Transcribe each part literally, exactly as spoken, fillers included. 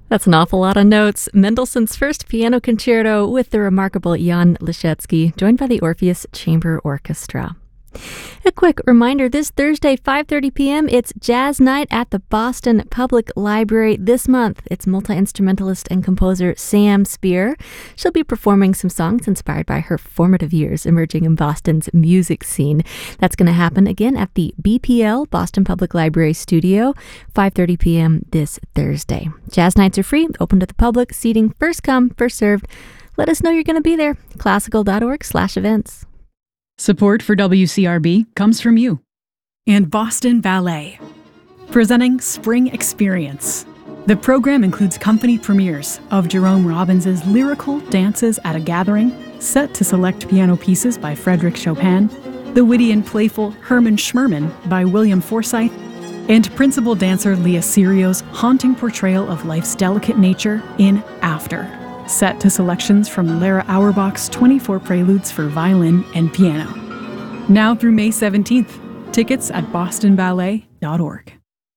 That's an awful lot of notes. Mendelssohn's First Piano Concerto with the remarkable Jan Leschetski, joined by the Orpheus Chamber Orchestra. A quick reminder, this Thursday, five thirty p.m., it's Jazz Night at the Boston Public Library. This month, it's multi-instrumentalist and composer Sam Spear. She'll be performing some songs inspired by her formative years emerging in Boston's music scene. That's going to happen again at the B P L, Boston Public Library Studio, five thirty p.m. this Thursday. Jazz nights are free, open to the public, seating first come, first served. Let us know you're going to be there. classical.org slash events. Support for W C R B comes from you and Boston Ballet, presenting Spring Experience. The program includes company premieres of Jerome Robbins' lyrical Dances at a Gathering, set to select piano pieces by Frédéric Chopin, the witty and playful Herman Schmerman by William Forsythe, and principal dancer Leah Serio's haunting portrayal of life's delicate nature in After, set to selections from Lara Auerbach's twenty-four Preludes for violin and piano. Now through May seventeenth. Tickets at boston ballet dot org.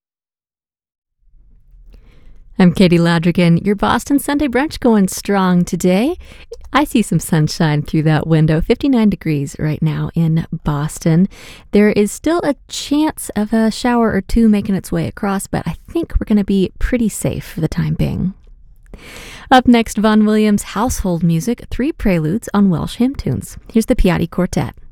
I'm Katie Ladrigan. Your Boston Sunday brunch going strong today. I see some sunshine through that window. fifty-nine degrees right now in Boston. There is still a chance of a shower or two making its way across, but I think we're going to be pretty safe for the time being. Up next, Vaughan Williams' Household Music, three preludes on Welsh hymn tunes. Here's the Piatti Quartet.